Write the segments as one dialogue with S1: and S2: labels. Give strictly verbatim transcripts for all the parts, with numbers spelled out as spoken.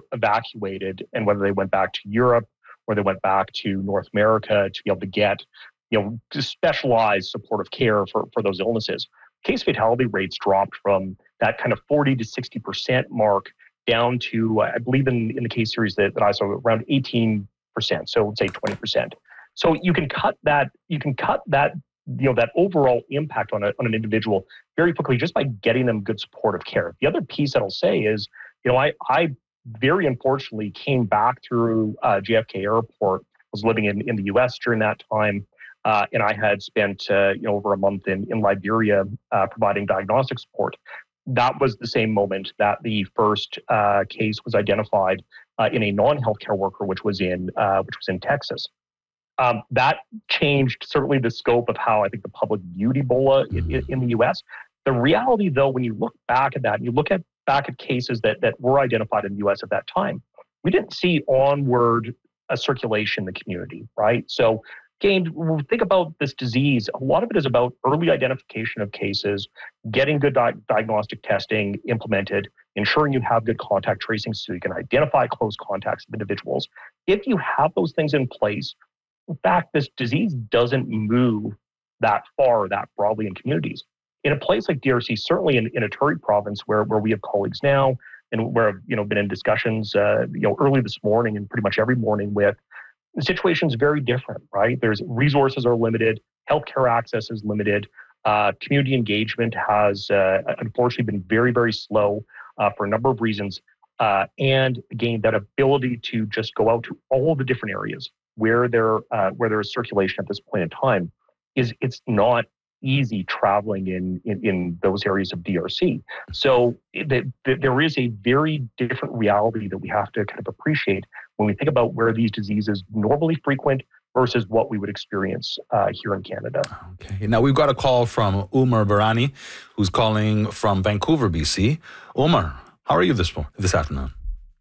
S1: evacuated and whether they went back to Europe or they went back to North America to be able to get, you know, specialized supportive care for, for those illnesses, case fatality rates dropped from that kind of forty to sixty percent mark down to, I believe in, in the case series that, that I saw, around eighteen percent. So let's say twenty percent. So you can cut that, you can cut that, you know, that overall impact on, a, on an individual very quickly just by getting them good supportive care. The other piece that I'll say is, you know, I, I very unfortunately came back through uh, J F K Airport. I was living in, in the U S during that time. Uh, and I had spent uh, you know over a month in, in Liberia uh, providing diagnostic support. That was the same moment that the first uh, case was identified uh, in a non-healthcare worker, which was in uh, which was in Texas. Um, that changed certainly the scope of how I think the public viewed Ebola in, in, in the U S. The reality, though, when you look back at that, and you look at back at cases that that were identified in the U S at that time, we didn't see onward a circulation in the community, right? So. Again, when we think about this disease, a lot of it is about early identification of cases, getting good di- diagnostic testing implemented, ensuring you have good contact tracing so you can identify close contacts of individuals. If you have those things in place, in fact, this disease doesn't move that far, that broadly in communities. In a place like D R C, certainly in, in Ituri province, where, where we have colleagues now, and where I've you know, been in discussions uh, you know, early this morning and pretty much every morning with, the situation is very different, right? There's resources are limited, healthcare access is limited, uh, community engagement has uh, unfortunately been very, very slow uh, for a number of reasons. Uh, and again, that ability to just go out to all the different areas where there uh, where there is circulation at this point in time is it's not easy traveling in in, in those areas of D R C. So the, the, there is a very different reality that we have to kind of appreciate when we think about where these diseases normally frequent versus what we would experience uh, here in Canada.
S2: Okay. Now we've got a call from Umar Barani, who's calling from Vancouver, B C. Umar, how are you this this afternoon?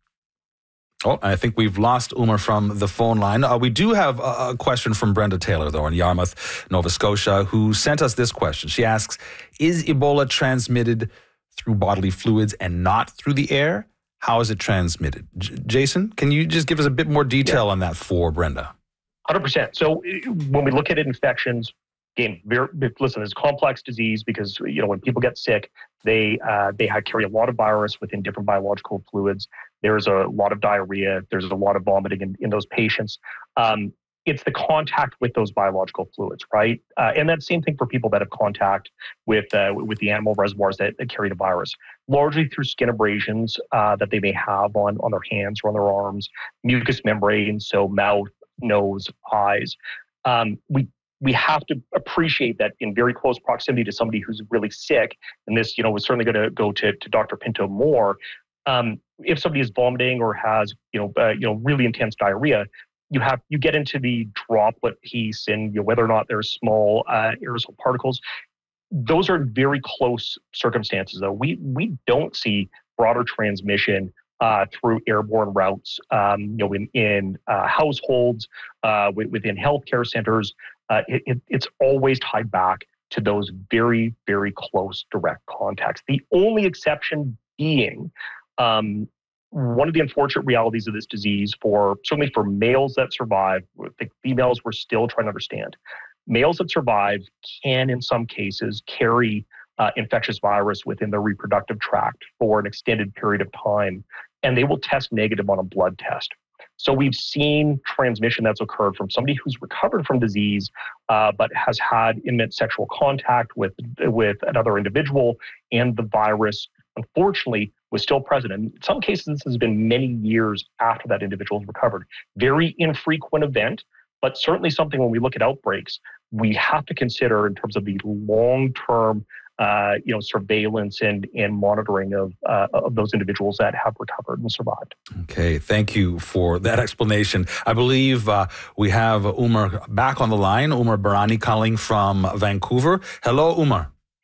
S2: Oh, I think we've lost Umar from the phone line. Uh, we do have a, a question from Brenda Taylor, though, in Yarmouth, Nova Scotia, who sent us this question. She asks, is Ebola transmitted through bodily fluids and not through the air? How is it transmitted? J- Jason, can you just give us a bit more detail yeah. on that for Brenda?
S1: one hundred percent. So when we look at infections, again, very, listen, it's complex disease because, you know, when people get sick, they uh, they have, carry a lot of virus within different biological fluids. There's a lot of diarrhea. There's a lot of vomiting in, in those patients. Um, it's the contact with those biological fluids, right? Uh, and that same thing for people that have contact with uh, with the animal reservoirs that, that carry the virus, largely through skin abrasions uh, that they may have on, on their hands or on their arms, mucous membranes, so mouth, nose, eyes. Um, we we have to appreciate that in very close proximity to somebody who's really sick, and this, you know, was certainly going to go to to Doctor Pinto more. Um, if somebody is vomiting or has, you know, uh, you know, really intense diarrhea, you have you get into the droplet piece, and you know, whether or not there's small uh, aerosol particles. Those are very close circumstances, though. We we don't see broader transmission uh, through airborne routes. Um, you know, in in uh, households, uh, within healthcare centers, uh, it, it, it's always tied back to those very very close direct contacts. The only exception being Um, one of the unfortunate realities of this disease, for certainly for males that survive, I think females we're still trying to understand. Males that survive can, in some cases, carry uh, infectious virus within their reproductive tract for an extended period of time, and they will test negative on a blood test. So we've seen transmission that's occurred from somebody who's recovered from disease, uh, but has had intimate sexual contact with with another individual, and the virus, unfortunately, was still present. In some cases, this has been many years after that individual has recovered. Very infrequent event, but certainly something when we look at outbreaks, we have to consider in terms of the long-term uh, you know, surveillance and, and monitoring of, uh, of those individuals that have recovered and survived.
S2: Okay, thank you for that explanation. I believe uh, we have Umar back on the line, Umar Barani calling from Vancouver. Hello, Umar.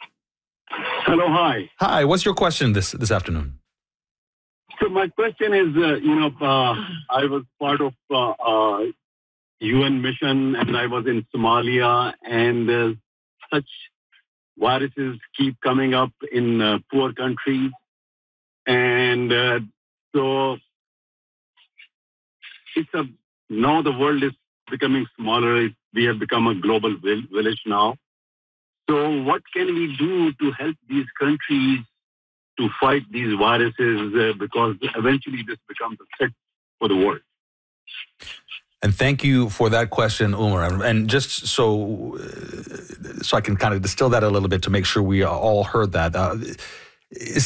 S3: Hello, hi.
S2: Hi, what's your question this, this afternoon?
S3: So my question is, uh, you know, uh, I was part of uh, uh, U N mission, and I was in Somalia, and uh, such viruses keep coming up in uh, poor countries. And uh, so it's a now the world is becoming smaller. We have become a global village now. So what can we do to help these countries to fight these viruses? Uh, because eventually this becomes a threat for the world.
S2: And thank you for that question, Umar. And just so so I can kind of distill that a little bit to make sure we all heard that. Uh,